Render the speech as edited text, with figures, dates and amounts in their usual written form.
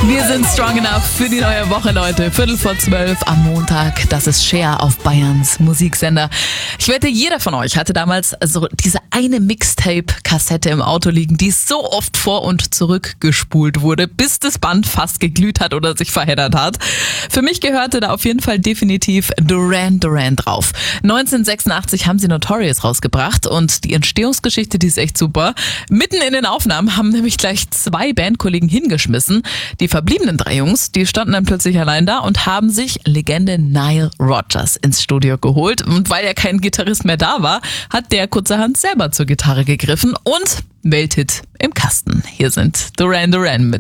Wir sind strong enough für die neue Woche, Leute. 11:45 am Montag. Das ist Cher auf Bayerns Musiksender. Ich wette, jeder von euch hatte damals so diese eine Mixtape-Kassette im Auto liegen, die so oft vor- und zurückgespult wurde, bis das Band fast geglüht hat oder sich verheddert hat. Für mich gehörte da auf jeden Fall definitiv Duran Duran drauf. 1986 haben sie Notorious rausgebracht und die Entstehungsgeschichte, die ist echt super. Mitten in den Aufnahmen haben nämlich gleich 2 Bandkollegen hingeschmissen. Die verbliebenen 3 Jungs, die standen dann plötzlich allein da und haben sich Legende Nile Rodgers ins Studio geholt. Und weil ja kein Gitarrist mehr da war, hat der kurzerhand selber zur Gitarre gegriffen und Welthit im Kasten. Hier sind Duran Duran mit